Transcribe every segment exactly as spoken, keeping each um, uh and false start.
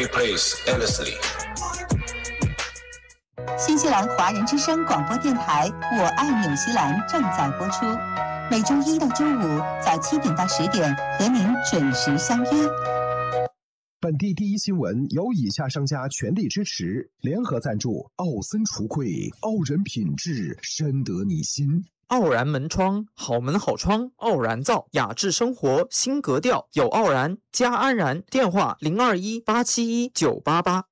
every place endlessly。 新西兰华人之声广播电台《我爱纽西兰》正在播出，每周一到周五早七点到十点和您准时相约。 本地第一新闻由以下商家全力支持，联合赞助：奥森橱柜，傲人品质，深得你心。 傲然门窗，好门好窗，傲然造，雅致生活新格调，有傲然加安然。电话零二一八七一九八八。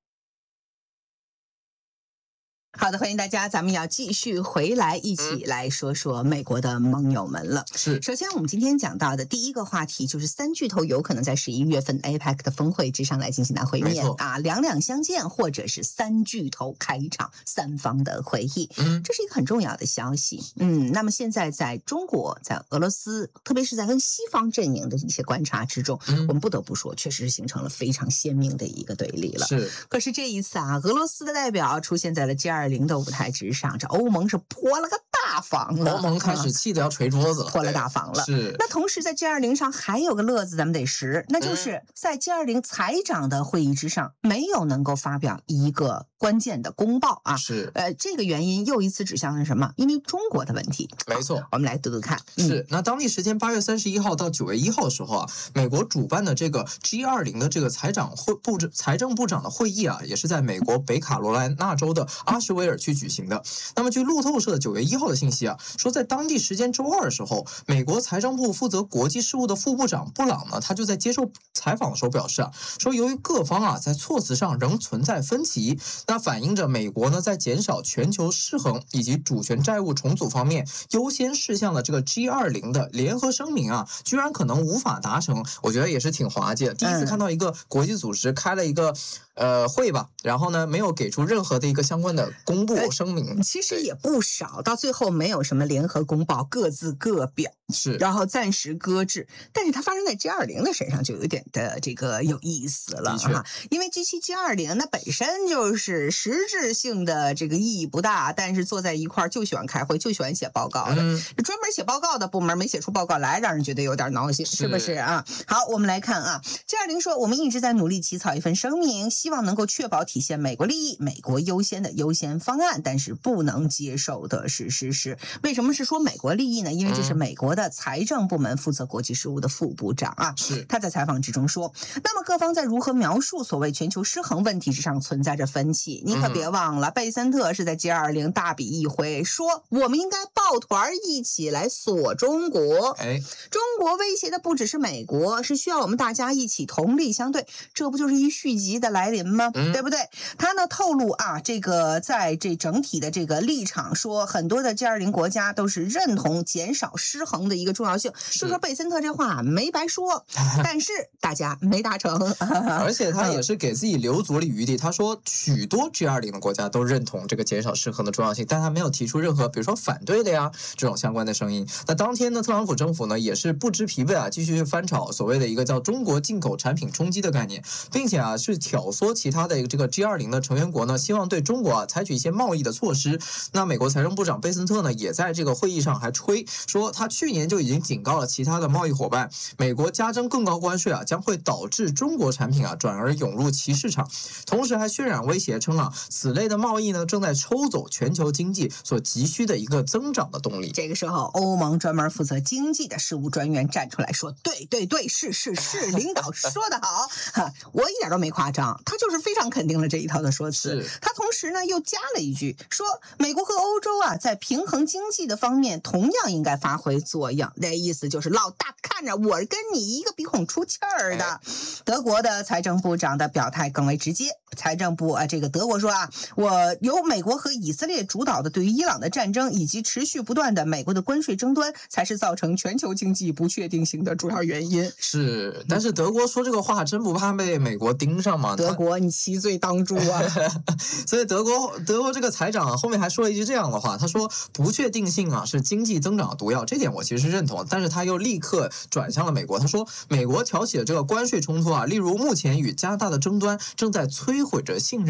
好的，欢迎大家，咱们要继续回来，一起来说说美国的盟友们了。 是， 首先我们今天讲到的第一个话题就是三巨头有可能在十一月份 A P E C 的峰会之上来进行大会面啊，两两相见，或者是三巨头开一场三方的会议。嗯，这是一个很重要的消息。嗯，那么现在在中国，在俄罗斯，特别是在跟西方阵营的一些观察之中，嗯、我们不得不说，确实是形成了非常鲜明的一个对立了。 是， 可是这一次啊，俄罗斯的代表出现在了 G 二零 的舞台之上，这欧盟是泼了个大房了， 欧盟开始气得要捶桌子了， 泼了大房了。 是。 那同时在 G 二零 上还有个乐子，咱们得识，那就是在 G 二零 财长的会议之上，没有能够发表一个关键的公报啊。 是。 呃，这个原因又一次指向了什么？因为中国的问题。 没错， 我们来读读看。 是。嗯、那当地时间八月三十一号到九月一号的时候啊，美国主办的这个 G 二零 的这个财长会部财政部长的会议啊，也是在美国北卡罗来纳州的阿什维尔区举行的。那么据路透社九月一号的信息啊，说在当地时间周二的时候，美国财政部负责国际事务的副部长布朗呢，他就在接受采访的时候表示啊，说由于各方啊在措辞上仍存在分歧，那反映着美国呢在减少全球失衡以及主权债务重组方面优先事项的这个 G 二零 的联合声明啊，居然可能无法达成，我觉得也是挺滑稽的。第一次看到一个国际组织开了一个呃会吧，然后呢没有给出任何的一个相关的公布声明。 呃、其实也不少，到最后没有什么联合公报，各自各表， 是， 然后暂时搁置。但是它发生在 G 二零 的身上就有点的这个有意思了哈，因为 G 七 G 二零 那本身就是实质性的这个意义不大，但是坐在一块儿就喜欢开会，就喜欢写报告的，嗯、专门写报告的部门没写出报告来，让人觉得有点闹心，是, 是不是啊？好，我们来看啊 ，G 二零 说我们一直在努力起草一份声明，希望能够确保体现美国利益、美国优先的优先方案，但是不能接受的是事实。为什么是说美国利益呢？因为这是美国的财政部门负责国际事务的副部长啊， 是他在采访之中说，那么各方在如何描述所谓全球失衡问题之上存在着分歧。你可别忘了，贝森特是在 G 二零 大笔一挥，说我们应该抱团一起来锁中国。 哎， 中国威胁的不只是美国，是需要我们大家一起同力相对，这不就是一续集的来临吗？嗯、对不对？他呢透露啊，这个在这整体的这个立场说，很多的 G 二零 国家都是认同减少失衡的一个重要性。就说贝森特这话没白说，但是大家没达成。 而且他也是给自己留足了余地，他说许多 G 二零 的国家都认同这个减少失衡的重要性，但他没有提出任何比如说反对的呀这种相关的声音。那当天呢，特朗普政府呢也是不知疲惫啊，继续翻炒所谓的一个叫中国进口产品冲击的概念，并且啊是挑唆其他的这个 G 二零 的成员国呢，希望对中国啊采取一些贸易的措施。那美国财政部长贝森特呢也在这个会议上还吹说，他去年就已经警告了其他的贸易伙伴，美国加征更高关税啊将会导致中国产品啊转而涌入其市场，同时还渲染威胁称啊，此类的贸易呢正在抽走全球经济所急需的一个增长的动力。 这个时候，欧盟专门负责经济的事务专员站出来说，对对对，是是是，领导说得好，我一点都没夸张，他就是非常肯定了这一套的说辞。他同时呢又加了一句说，美国和欧洲啊在平衡经济的方面同样应该发挥作用，那意思就是老大看着我跟你一个鼻孔出气儿的。德国的财政部长的表态更为直接，财政部啊，这个德国说啊，我由美国和以色列主导的对于伊朗的战争以及持续不断的美国的关税争端，才是造成全球经济不确定性的主要原因。 是，但是德国说这个话真不怕被美国盯上吗？ 德国你其罪当诛啊！ 所以德国德国这个财长、啊、后面还说了一句这样的话，他说不确定性啊是经济增长的毒药，这点我其实是认同，但是他又立刻转向了美国，他说美国挑起的这个关税冲突啊，例如目前与加拿大的争端正在摧毁着信任。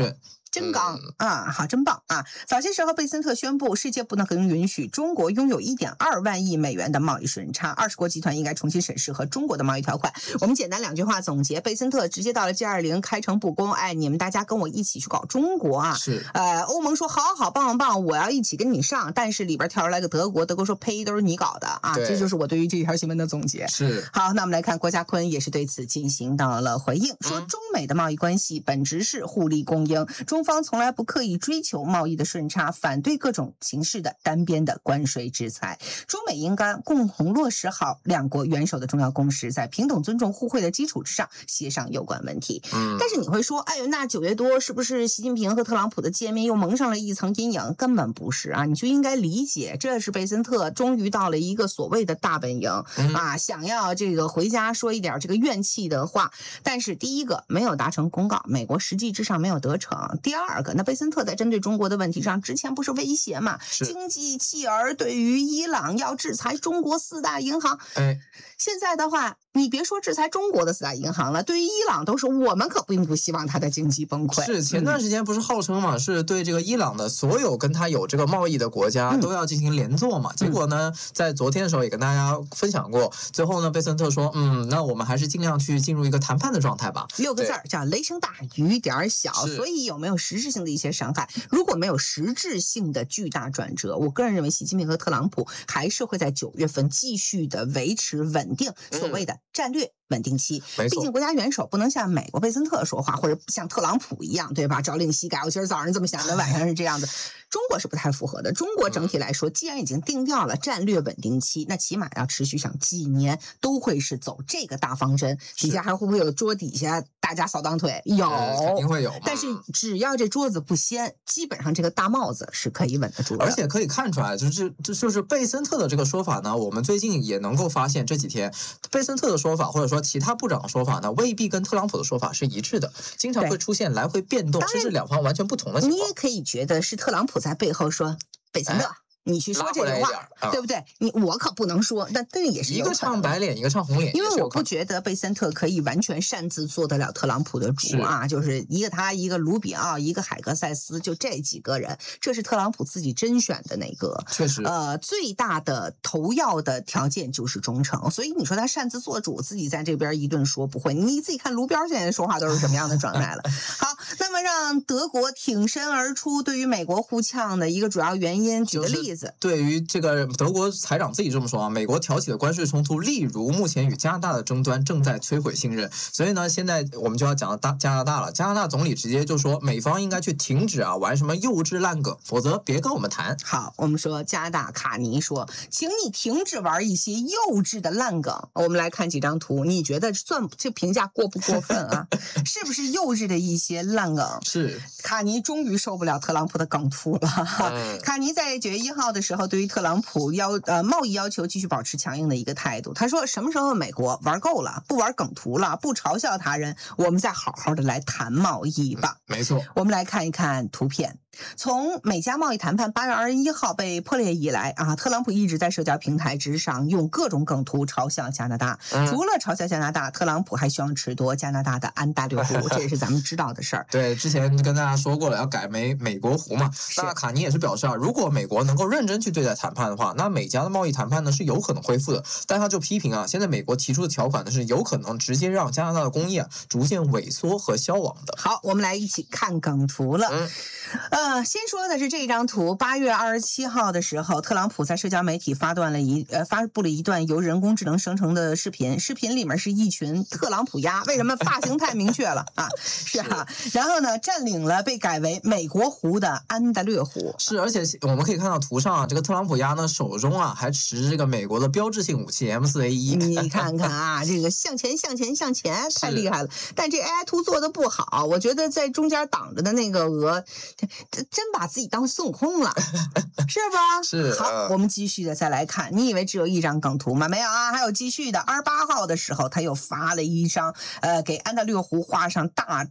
真刚、嗯、啊，好，真棒啊！早些时候，贝森特宣布，世界不能允许中国拥有一点二万亿美元的贸易顺差，二十国集团应该重新审视和中国的贸易条款。我们简单两句话总结：贝森特直接到了 G 二十 开诚布公，哎，你们大家跟我一起去搞中国啊！ 是， 呃，欧盟说好好好，棒棒棒，我要一起跟你上，但是里边跳出来个德国，德国说呸，都是你搞的啊！这就是我对于这条新闻的总结。 是， 好，那我们来看郭家坤也是对此进行到了回应，说中美的贸易关系本质是互利共赢，中方从来不刻意追求贸易的顺差，反对各种形式的单边的关税制裁。中美应该共同落实好两国元首的重要共识，在平等、尊重、互惠的基础之上协商有关问题。 嗯， 但是你会说，哎呦，那九月多是不是习近平和特朗普的见面又蒙上了一层阴影？根本不是啊，你就应该理解，这是贝森特终于到了一个所谓的大本营、嗯、啊，想要这个回家说一点这个怨气的话。但是第一个没有达成公告，美国实际之上没有得逞。第二个，那贝森特在针对中国的问题上，之前不是威胁嘛？经济弃儿对于伊朗要制裁中国四大银行， 哎， 现在的话，你别说制裁中国的四大银行了，对于伊朗都是我们可并不希望它的经济崩溃。 是前段时间不是号称嘛、嗯，是对这个伊朗的所有跟他有这个贸易的国家都要进行联坐嘛、嗯？结果呢，在昨天的时候也跟大家分享过，最后呢，贝森特说，嗯，那我们还是尽量去进入一个谈判的状态吧。 六个字儿叫雷声大雨点小，所以有没有实质性的一些伤害？如果没有实质性的巨大转折，我个人认为习近平和特朗普还是会在九月份继续的维持稳定，所谓的战略稳定期。毕竟国家元首不能像美国贝森特说话，或者像特朗普一样，对吧？朝令夕改，我今儿早上这么想的，晚上是这样的。中国是不太符合的。中国整体来说，既然已经定调了战略稳定期，那起码要持续上几年，都会是走这个大方针。底下还会不会有桌底下大家扫荡腿？有， 肯定会有。 但是只要这桌子不掀，基本上这个大帽子是可以稳得住的。 而且可以看出来，就是就就是贝森特的这个说法呢，我们最近也能够发现，这几天贝森特的说法，或者说其他部长的说法呢，未必跟特朗普的说法是一致的，经常会出现来回变动，甚至两方完全不同的情况。 你也可以觉得是特朗普在背后说贝森特。哎，你去说这个话、 啊， 对不对？你我可不能说，但这也是一个唱白脸，一个唱红脸。 因为我不觉得贝森特可以完全擅自做得了特朗普的主啊，就是一个他，一个卢比奥，一个海格塞斯，就这几个人，这是特朗普自己甄选的那个。 确实， 呃，最大的头要的条件就是忠诚，所以你说他擅自做主，自己在这边一顿说不会，你自己看卢彪现在说话都是什么样的状态了。好，那么让德国挺身而出，对于美国互呛的一个主要原因，举个例子。 就是对于这个德国财长自己这么说啊，美国挑起的关税冲突，例如目前与加拿大的争端正在摧毁信任，所以呢，现在我们就要讲到大加拿大了。加拿大总理直接就说，美方应该去停止啊玩什么幼稚烂梗，否则别跟我们谈。 好，我们说加拿大卡尼说，请你停止玩一些幼稚的烂梗。我们来看几张图，你觉得算这评价过不过分啊？是不是幼稚的一些烂梗？ 是。 卡尼终于受不了特朗普的梗图了。嗯、卡尼在九月一号的时候，对于特朗普要呃贸易要求继续保持强硬的一个态度。他说，什么时候美国玩够了，不玩梗图了，不嘲笑他人，我们再好好的来谈贸易吧。 嗯、没错。 我们来看一看图片。从美加贸易谈判八月二十一号被破裂以来啊，特朗普一直在社交平台之上用各种梗图嘲笑加拿大。嗯、除了嘲笑加拿大，特朗普还希望褫夺加拿大的安大略湖，这也是咱们知道的事儿。 对，之前跟大家说过了，要改美美国湖嘛。那卡尼也是表示啊，如果美国能够认真去对待谈判的话，那美加的贸易谈判呢是有可能恢复的。但他就批评啊，现在美国提出的条款呢是有可能直接让加拿大的工业啊逐渐萎缩和消亡的。 好，我们来一起看梗图了。嗯呃，先说的是这张图。八月二十七号的时候，特朗普在社交媒体发断了一呃发布了一段由人工智能生成的视频，视频里面是一群特朗普鸭，为什么？发型太明确了啊，是啊。然后呢，占领了被改为美国湖的安大略湖。 是，而且我们可以看到图上啊，这个特朗普鸭呢手中啊还持这个美国的标志性武器 M 四 A 一。 你看看啊，这个向前向前向前，太厉害了。但这 A I 图做的不好，我觉得在中间挡着的那个鹅。 真把自己当孙悟空了，是吧？ 是。 好， 呃、 我们继续的再来看，你以为只有一张梗图吗？没有啊，还有继续的。二十八号的时候，他又发了一张，呃，给安大略湖画上大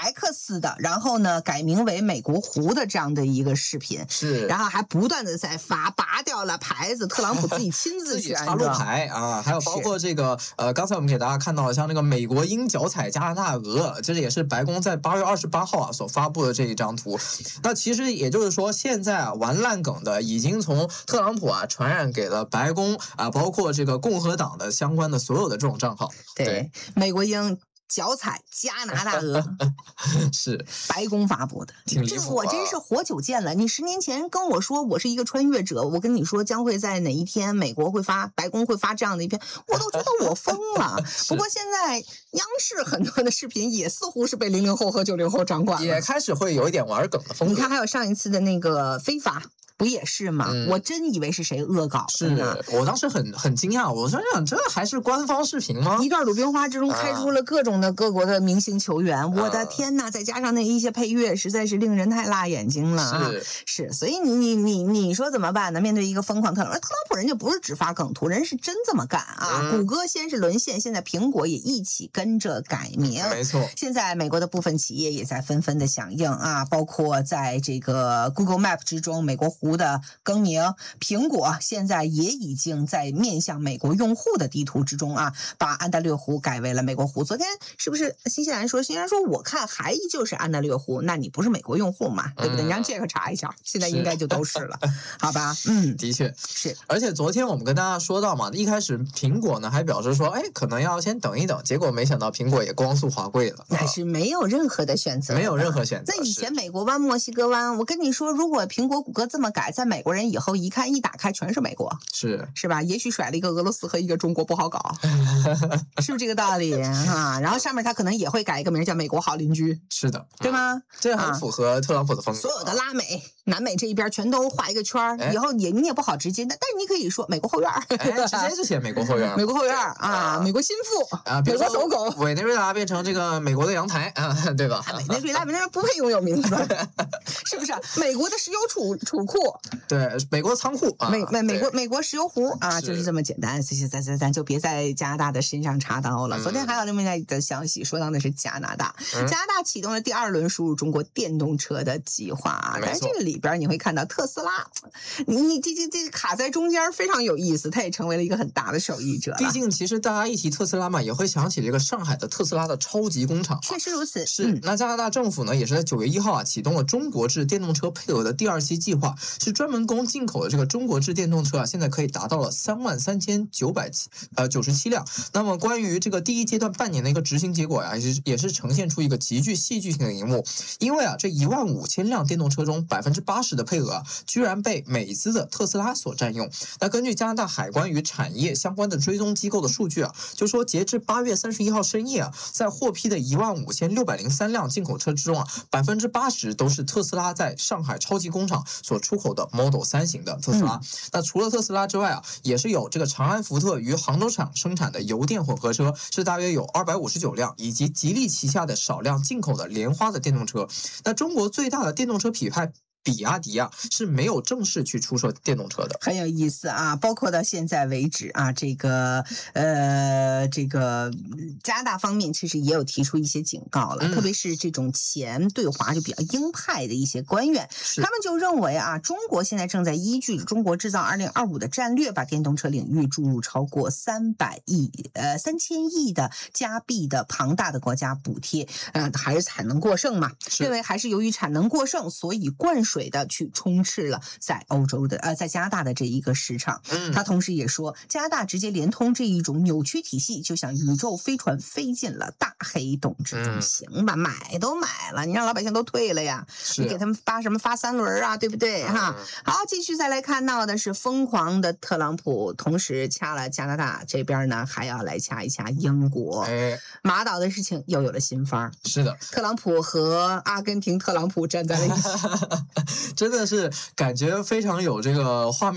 X 的，然后呢改名为美国湖的这样的一个视频， 是。 然后还不断的在发，拔掉了牌子，特朗普自己亲自去插入牌啊，还有包括这个呃，刚才我们给大家看到的，像这个美国鹰脚踩加拿大鹅，这也是白宫在八月二十八号啊所发布的这一张图。那其实也就是说，现在啊玩烂梗的已经从特朗普啊传染给了白宫啊，包括这个共和党的相关的所有的这种账号。 对， 对美国鹰脚踩加拿大鹅， 是白宫发布的，这挺离谱啊！ 我真是活久见了。你十年前跟我说我是一个穿越者，我跟你说将会在哪一天美国会发，白宫会发这样的一篇，我都觉得我疯了。不过现在央视很多的视频也似乎是被零零后和九零后掌管了， 也开始会有一点玩梗的风格。 你看，还有上一次的那个非法。不也是吗？嗯、我真以为是谁恶搞的呢。 是我当时很很惊讶，我说想这还是官方视频吗？ 一段鲁冰花之中开出了各种的各国的明星球员，啊、我的天哪！再加上那一些配乐，实在是令人太辣眼睛了啊！ 是是，所以你你你你说怎么办呢？面对一个疯狂特朗普，特朗普人家不是只发梗图，人是真这么干啊！嗯、谷歌先是沦陷，现在苹果也一起跟着改名， 没错。 现在美国的部分企业也在纷纷的响应啊，包括在这个 Google Map 之中，美国湖的更名。苹果现在也已经在面向美国用户的地图之中啊，把安大略湖改为了美国湖。昨天是不是新西兰说？新西兰说我看还依旧是安大略湖，那你不是美国用户嘛？对不对？嗯、你让这个查一下，现在应该就都是了，好吧？嗯， 的确是。 而且昨天我们跟大家说到嘛，一开始苹果呢还表示说，哎，可能要先等一等，结果没想到苹果也光速滑跪了， 那是没有任何的选择， 没有任何选择。 在以前美国湾、墨西哥湾，我跟你说，如果苹果、谷歌这么改，在美国人以后一看一打开全是美国， 是是吧？也许甩了一个俄罗斯和一个中国不好搞，是不是这个道理啊？然后上面他可能也会改一个名叫美国好邻居， 是的， 对吗？ 这很符合特朗普的风格。 所有的拉美、南美这一边全都画一个圈儿，以后也你也不好直接，但但是你可以说美国后院， 哎、直接就写美国后院， 美国后院啊，美国心腹啊， 美国走狗， 委内瑞拉变成这个美国的阳台啊，对吧？ 委内瑞拉，委内瑞拉不配拥有名字，是不是？美国的石油储储库， 对，美国仓库。 美美美国美国石油湖啊，就是这么简单。这些咱咱咱就别在加拿大的身上插刀了。嗯、昨天还有另外的消息，说到的是加拿大，嗯、加拿大启动了第二轮输入中国电动车的计划啊。但是这个里边你会看到特斯拉，你你这这这卡在中间非常有意思，它也成为了一个很大的受益者。 毕竟其实大家一提特斯拉嘛，也会想起这个上海的特斯拉的超级工厂。 确实如此。 是，嗯、那加拿大政府呢，也是在九月一号啊启动了中国制电动车配额的第二期计划，是专门供进口的这个中国制电动车啊。现在可以达到了三万三千九百七呃九十七辆。那么关于这个第一阶段半年的一个执行结果呀、啊，也是也是呈现出一个极具戏剧性的一幕。因为啊，这一万五千辆电动车中，百分之八十的配额啊，居然被美资的特斯拉所占用。那根据加拿大海关与产业相关的追踪机构的数据啊，就说截至八月三十一号深夜啊，在获批的一万五千六百零三辆进口车之中啊，百分之八十都是特斯拉在上海超级工厂所出口的 Model 三型的特斯拉。嗯、那除了特斯拉之外啊，也是有这个长安福特于杭州厂生产的油电混合车，是大约有二百五十九辆，以及吉利旗下的少量进口的莲花的电动车。那中国最大的电动车品牌比亚迪啊是没有正式去出售电动车的， 很有意思啊。包括到现在为止啊，这个呃，这个加拿大方面其实也有提出一些警告了，嗯、特别是这种前对华就比较鹰派的一些官员，他们就认为啊，中国现在正在依据中国制造二零二五的战略，把电动车领域注入超过三百亿呃三千亿的加币的庞大的国家补贴，呃，还是产能过剩嘛？认为还是由于产能过剩，所以灌输。水的去充斥了在欧洲的呃在加拿大的这一个市场，嗯，他同时也说，加拿大直接连通这一种扭曲体系，就像宇宙飞船飞进了大黑洞之中，嗯、行吧，买都买了，你让老百姓都退了呀，你给他们发什么发三轮啊，对不对哈？嗯、好，继续再来看到的是疯狂的特朗普，同时掐了加拿大这边呢，还要来掐一掐英国，哎，马岛的事情又有了新法， 是的， 特朗普和阿根廷特朗普站在了一起。 真的是感觉非常有这个画面。